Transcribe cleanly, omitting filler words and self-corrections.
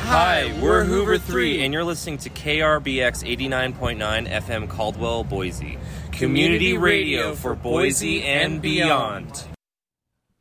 Hi, we're Hoover 3, and you're listening to KRBX 89.9 FM Caldwell, Boise. Community radio for Boise and beyond.